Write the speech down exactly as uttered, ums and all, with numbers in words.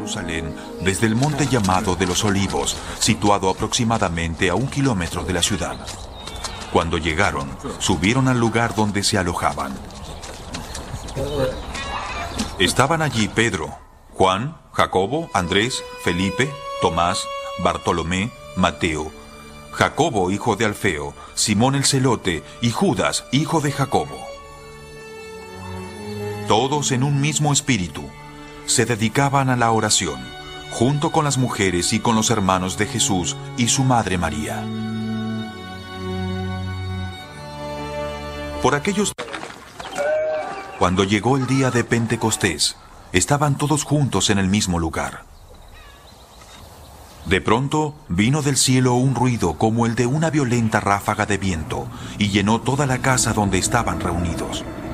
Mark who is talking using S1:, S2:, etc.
S1: Jerusalén desde el monte llamado de los Olivos, situado aproximadamente a un kilómetro de la ciudad. Cuando llegaron, subieron al lugar donde se alojaban. Estaban allí Pedro, Juan, Jacobo, Andrés, Felipe, Tomás, Bartolomé, Mateo, Jacobo, hijo de Alfeo, Simón el Celote y Judas, hijo de Jacobo. Todos en un mismo espíritu se dedicaban a la oración, junto con las mujeres y con los hermanos de Jesús y su madre María. Por aquellos... Cuando llegó el día de Pentecostés, estaban todos juntos en el mismo lugar. De pronto vino del cielo un ruido como el de una violenta ráfaga de viento y llenó toda la casa donde estaban reunidos.